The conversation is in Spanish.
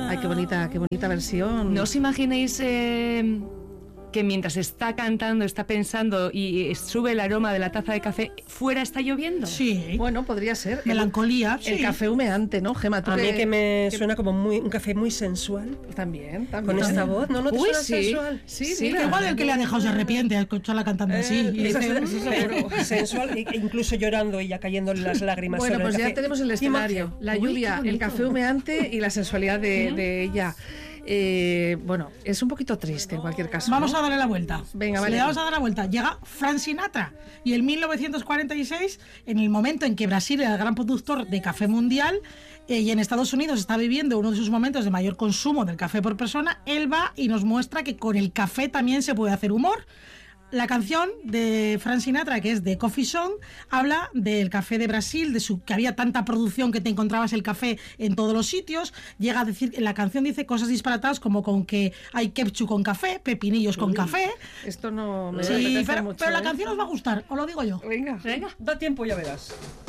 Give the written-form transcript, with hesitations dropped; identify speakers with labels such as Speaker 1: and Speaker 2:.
Speaker 1: Ay, qué bonita versión.
Speaker 2: ¿No os imagináis que mientras está cantando, está pensando y sube el aroma de la taza de café, fuera está lloviendo?
Speaker 3: Sí.
Speaker 1: Bueno, podría ser.
Speaker 3: Melancolía,
Speaker 1: El café humeante, ¿no, Gemma?
Speaker 4: A mí que me suena como un café muy sensual.
Speaker 1: También.
Speaker 4: Con esta voz, ¿no te
Speaker 1: Uy,
Speaker 4: suena
Speaker 1: sí.
Speaker 4: sensual?
Speaker 1: Sí,
Speaker 3: Que igual el que le ha dejado se arrepiente al escucharla cantando así. Y dice,
Speaker 4: Sensual, e incluso llorando y ya cayéndole las lágrimas.
Speaker 1: Bueno,
Speaker 4: sobre
Speaker 1: pues
Speaker 4: el
Speaker 1: ya
Speaker 4: café.
Speaker 1: tenemos el escenario. La
Speaker 2: Uy,
Speaker 1: lluvia,
Speaker 2: qué bonito.
Speaker 1: el café humeante y la sensualidad de ella. Bueno, es un poquito triste en cualquier caso.
Speaker 3: vamos
Speaker 1: ¿no?
Speaker 3: a darle la vuelta.
Speaker 1: Venga, vale.
Speaker 3: Le vamos a dar la vuelta. Llega Frank Sinatra y en 1946, en el momento en que Brasil era el gran productor de café mundial y en Estados Unidos está viviendo uno de sus momentos de mayor consumo del café por persona, él va y nos muestra que con el café también se puede hacer humor. La canción de Frank Sinatra, que es de Coffee Song, habla del café de Brasil, que había tanta producción que te encontrabas el café en todos los sitios. Llega a decir, la canción dice cosas disparatadas como con que hay ketchup con café, pepinillos con café.
Speaker 1: Esto no me
Speaker 3: Sí,
Speaker 1: apetece
Speaker 3: pero
Speaker 1: mucho,
Speaker 3: la
Speaker 1: ¿eh?
Speaker 3: canción os va a gustar, os lo digo yo.
Speaker 1: Venga.
Speaker 2: Venga.
Speaker 4: Da tiempo, ya verás.